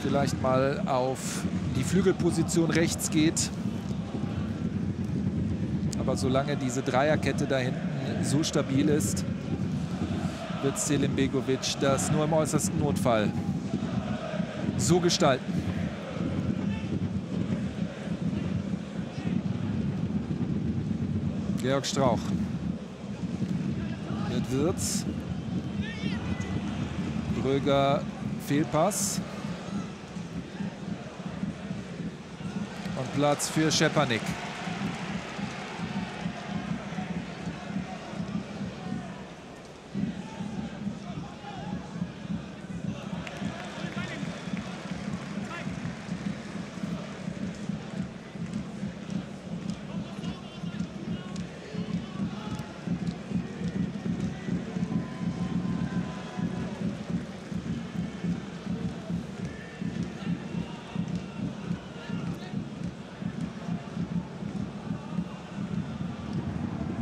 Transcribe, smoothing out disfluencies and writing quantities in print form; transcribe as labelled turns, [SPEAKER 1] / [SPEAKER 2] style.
[SPEAKER 1] vielleicht mal auf die Flügelposition rechts geht. Aber solange diese Dreierkette da hinten so stabil ist, wird Selim Begovic das nur im äußersten Notfall so gestalten. Georg Strauch. Mit Wirtz. Bröger, Fehlpass. Und Platz für Schepanik.